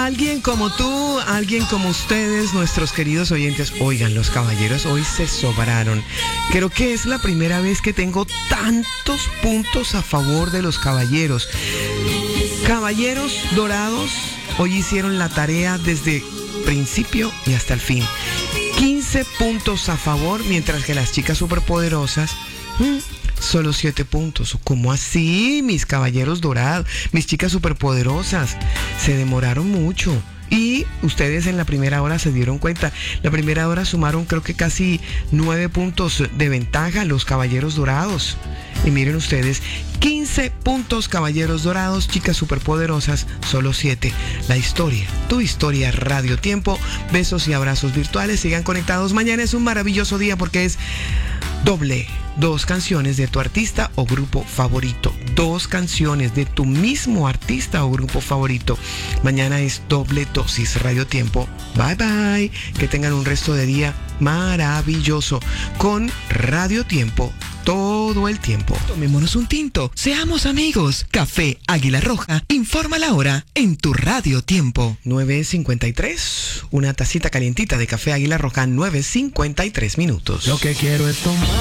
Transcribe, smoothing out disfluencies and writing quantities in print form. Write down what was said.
Alguien como tú, alguien como ustedes, nuestros queridos oyentes. Oigan, los caballeros hoy se sobraron. Creo que es la primera vez que tengo tantos puntos a favor de los caballeros. Caballeros dorados hoy hicieron la tarea desde principio y hasta el fin. 15 puntos a favor, mientras que las chicas superpoderosas, solo 7 puntos. ¿Cómo así, mis caballeros dorados? Mis chicas superpoderosas se demoraron mucho. Y ustedes en la primera hora se dieron cuenta. La primera hora sumaron creo que casi 9 puntos de ventaja los caballeros dorados. Y miren ustedes, 15 puntos caballeros dorados, chicas superpoderosas, solo 7. La historia, tu historia, Radio Tiempo. Besos y abrazos virtuales. Sigan conectados. Mañana es un maravilloso día porque es doble. 2 canciones de tu artista o grupo favorito. 2 canciones de tu mismo artista o grupo favorito. Mañana es doble dosis Radio Tiempo. Bye bye. Que tengan un resto de día maravilloso con Radio Tiempo todo el tiempo. Tomémonos un tinto. Seamos amigos. Café Águila Roja. Informa la hora en tu Radio Tiempo. 9:53. Una tacita calientita de café Águila Roja. 9:53 minutos. Lo que quiero es tomar.